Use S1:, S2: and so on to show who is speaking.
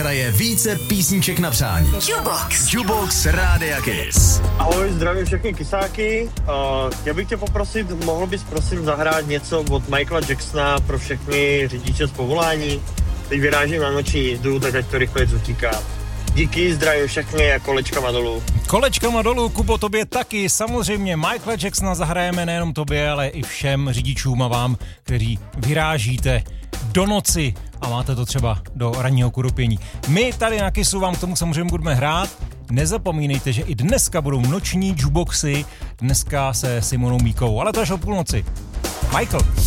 S1: hraje více písniček na přání. Jukebox Rádia Kiss.
S2: Ahoj, zdravím všechny kysáky. Chtěl bych tě poprosit, mohl bys prosím zahrát něco od Michaela Jacksona pro všechny řidiče z povolání. Teď vyrážím na noční jízdu, tak ať to rychle utíká. Díky, zdravím všechny a kolečkama dolů.
S3: Kolečkama dolů, Kubo, tobě taky. Samozřejmě Michaela Jacksona zahrajeme nejenom tobě, ale i všem řidičům a vám, kteří vyrážíte do noci a máte to třeba do ranního kurupění. My tady na Kissu vám k tomu samozřejmě budeme hrát. Nezapomínejte, že i dneska budou noční jukeboxy, dneska se Simonou Míkou, ale to až o půlnoci. Michael.